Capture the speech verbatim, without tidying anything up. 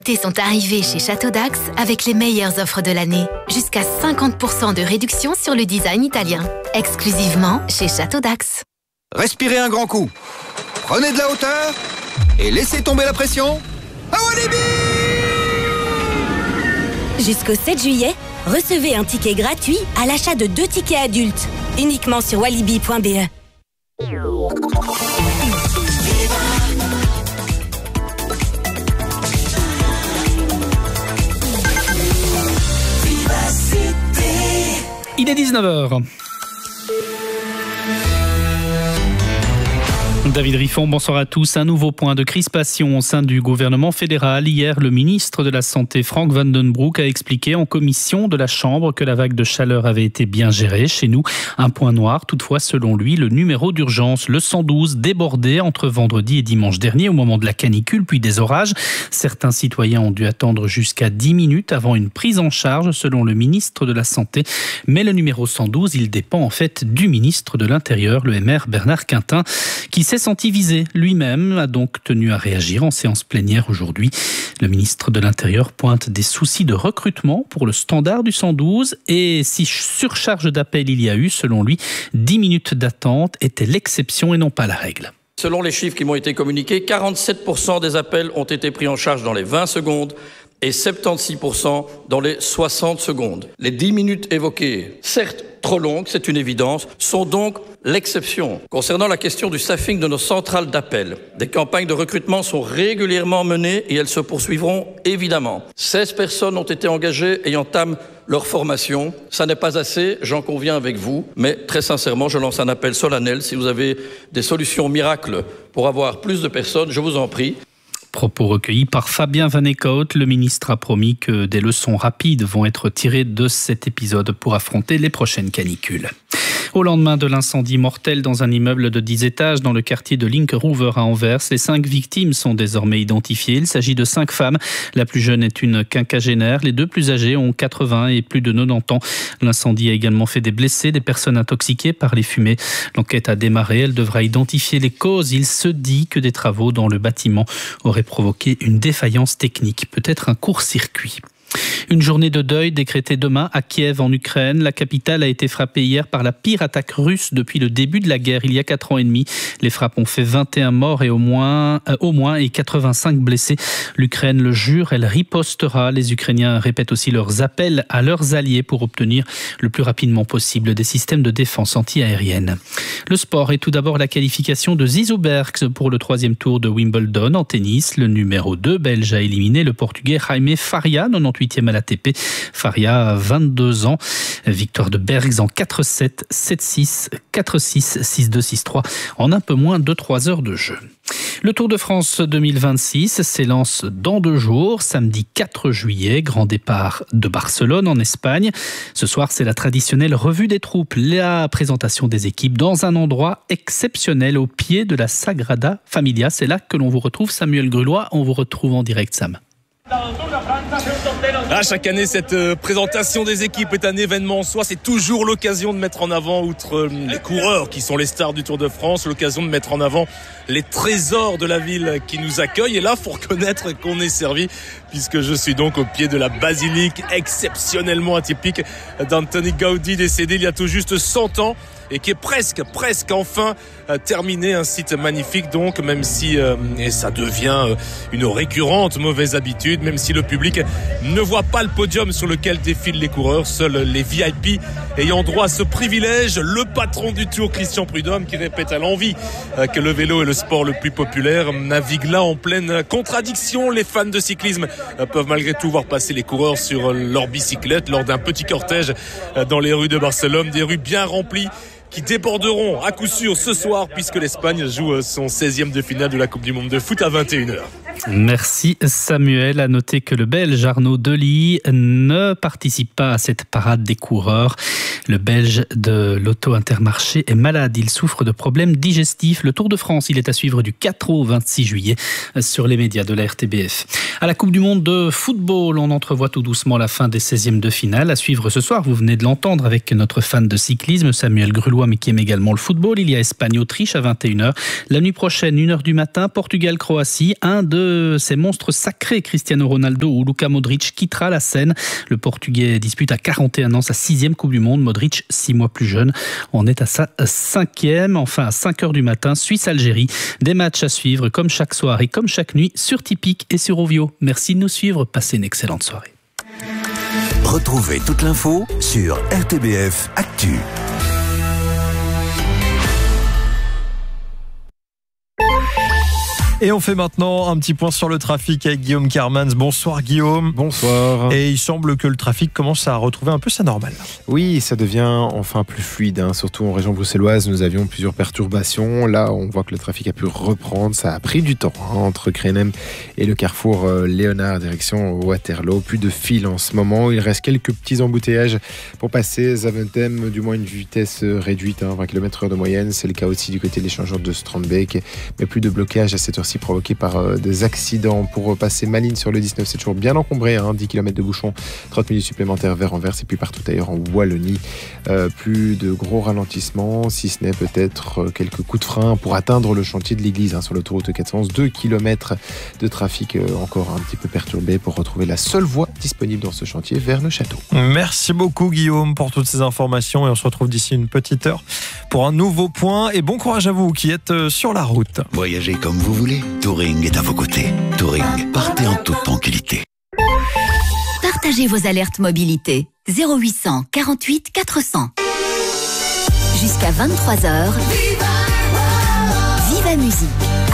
Les sont arrivés chez Château d'Ax avec les meilleures offres de l'année. Jusqu'à cinquante pour cent de réduction sur le design italien. Exclusivement chez Château d'Ax. Respirez un grand coup. Prenez de la hauteur et laissez tomber la pression. À Walibi! Jusqu'au sept juillet, recevez un ticket gratuit à l'achat de deux tickets adultes. Uniquement sur walibi point b e. Il est dix-neuf heures. David Riffon, bonsoir à tous. Un nouveau point de crispation au sein du gouvernement fédéral. Hier, le ministre de la Santé, Frank Vandenbroek, a expliqué en commission de la Chambre que la vague de chaleur avait été bien gérée. Chez nous, un point noir. Toutefois, selon lui, le numéro d'urgence, le cent douze, débordait entre vendredi et dimanche dernier au moment de la canicule, puis des orages. Certains citoyens ont dû attendre jusqu'à dix minutes avant une prise en charge, selon le ministre de la Santé. Mais le numéro cent douze, il dépend en fait du ministre de l'Intérieur, le M R Bernard Quintin, qui s'est senti visé lui-même, a donc tenu à réagir en séance plénière aujourd'hui. Le ministre de l'Intérieur pointe des soucis de recrutement pour le standard du cent douze et si surcharge d'appels il y a eu, selon lui, dix minutes d'attente étaient l'exception et non pas la règle. Selon les chiffres qui m'ont été communiqués, quarante-sept pour cent des appels ont été pris en charge dans les vingt secondes et soixante-seize pour cent dans les soixante secondes. Les dix minutes évoquées, certes trop longues, c'est une évidence, sont donc l'exception. Concernant la question du staffing de nos centrales d'appel, des campagnes de recrutement sont régulièrement menées et elles se poursuivront évidemment. seize personnes ont été engagées et entament leur formation. Ça n'est pas assez, j'en conviens avec vous, mais très sincèrement, je lance un appel solennel. Si vous avez des solutions miracles pour avoir plus de personnes, je vous en prie. Propos recueillis par Fabien Van Eekhout. Le ministre a promis que des leçons rapides vont être tirées de cet épisode pour affronter les prochaines canicules. Au lendemain de l'incendie mortel dans un immeuble de dix étages dans le quartier de Linkeroever à Anvers, les cinq victimes sont désormais identifiées. Il s'agit de cinq femmes. La plus jeune est une quinquagénaire. Les deux plus âgées ont quatre-vingts et plus de quatre-vingt-dix ans. L'incendie a également fait des blessés, des personnes intoxiquées par les fumées. L'enquête a démarré. Elle devra identifier les causes. Il se dit que des travaux dans le bâtiment auraient provoqué une défaillance technique, peut-être un court-circuit. Une journée de deuil décrétée demain à Kiev en Ukraine. La capitale a été frappée hier par la pire attaque russe depuis le début de la guerre il y a quatre ans et demi. Les frappes ont fait vingt et un morts et au moins, euh, au moins et quatre-vingt-cinq blessés. L'Ukraine le jure, elle ripostera. Les Ukrainiens répètent aussi leurs appels à leurs alliés pour obtenir le plus rapidement possible des systèmes de défense anti-aérienne. Le sport est tout d'abord la qualification de Zizou Bergs pour le troisième tour de Wimbledon en tennis. Le numéro deux belge a éliminé le portugais Jaime Faria, quatre-vingt-dix-huitième à l'A T P. Faria a vingt-deux ans. Victoire de Bergs en quatre sept, sept six, quatre six, six deux, six trois en un peu moins de trois heures de jeu. Le Tour de France deux mille vingt-six s'élance dans deux jours, samedi quatre juillet, grand départ de Barcelone en Espagne. Ce soir, c'est la traditionnelle revue des troupes, la présentation des équipes dans un endroit exceptionnel au pied de la Sagrada Familia. C'est là que l'on vous retrouve, Samuel Grulois. On vous retrouve en direct, Sam. Ah, chaque année, cette euh, présentation des équipes est un événement en soi. C'est toujours l'occasion de mettre en avant, outre euh, les coureurs qui sont les stars du Tour de France, l'occasion de mettre en avant les trésors de la ville qui nous accueille. Et là, faut reconnaître qu'on est servi, puisque je suis donc au pied de la basilique exceptionnellement atypique d'Antoni Gaudi, décédé il y a tout juste cent ans. Et qui est presque, presque enfin euh, terminé. Un site magnifique donc, même si, euh, et ça devient euh, une récurrente mauvaise habitude, même si le public ne voit pas le podium sur lequel défilent les coureurs, seuls les V I P ayant droit à ce privilège. Le patron du Tour, Christian Prudhomme, qui répète à l'envi euh, que le vélo est le sport le plus populaire, navigue là en pleine contradiction. Les fans de cyclisme euh, peuvent malgré tout voir passer les coureurs sur euh, leur bicyclette lors d'un petit cortège euh, dans les rues de Barcelone, des rues bien remplies, qui déborderont à coup sûr ce soir, puisque l'Espagne joue son seizième de finale de la Coupe du Monde de foot à vingt et une heures. Merci Samuel. À noter que le Belge Arnaud Delis ne participe pas à cette parade des coureurs. Le Belge de l'Auto Intermarché est malade. Il souffre de problèmes digestifs. Le Tour de France, il est à suivre du quatre au vingt-six juillet sur les médias de la R T B F. À la Coupe du Monde de football, on entrevoit tout doucement la fin des seizièmes de finale. À suivre ce soir, vous venez de l'entendre avec notre fan de cyclisme, Samuel Grulois. Gaulois, mais qui aime également le football. Il y a Espagne-Autriche à vingt et une heures. La nuit prochaine, une heure du matin, Portugal-Croatie. Un de ces monstres sacrés, Cristiano Ronaldo ou Luka Modric, quittera la scène. Le Portugais dispute à quarante et un ans sa sixième Coupe du Monde. Modric, six mois plus jeune, en est à sa cinquième. Enfin, à cinq heures du matin, Suisse-Algérie. Des matchs à suivre comme chaque soir et comme chaque nuit sur Tipeee et sur Ovio. Merci de nous suivre. Passez une excellente soirée. Retrouvez toute l'info sur R T B F Actu. Et on fait maintenant un petit point sur le trafic avec Guillaume Kermans. Bonsoir Guillaume. Bonsoir. Et il semble que le trafic commence à retrouver un peu sa normale. Oui, ça devient enfin plus fluide, hein. Surtout en région bruxelloise, nous avions plusieurs perturbations. Là, on voit que le trafic a pu reprendre. Ça a pris du temps hein, entre Krenem et le carrefour euh, Léonard, direction Waterloo. Plus de fil en ce moment. Il reste quelques petits embouteillages pour passer Zaventem, du moins une vitesse réduite, hein, vingt kilomètres heure de moyenne. C'est le cas aussi du côté de l'échangeur de Strandbeek. Mais plus de blocage à cette heure-ci provoqué par euh, des accidents. Pour passer Malines sur le dix-neuf, c'est toujours bien encombré, hein, dix kilomètres de bouchon, trente minutes supplémentaires vers Anvers et puis partout ailleurs en Wallonie. Euh, plus de gros ralentissements, si ce n'est peut-être euh, quelques coups de frein pour atteindre le chantier de l'église hein, sur l'autoroute quatre cent onze. deux kilomètres de trafic euh, encore un petit peu perturbé pour retrouver la seule voie disponible dans ce chantier vers le château. Merci beaucoup Guillaume pour toutes ces informations et on se retrouve d'ici une petite heure pour un nouveau point et bon courage à vous qui êtes sur la route. Voyagez comme vous voulez, Touring est à vos côtés. Touring, partez en toute tranquillité. Partagez vos alertes mobilité. zéro huit cent quarante-huit quatre cents. Jusqu'à vingt-trois heures. Viva Musique.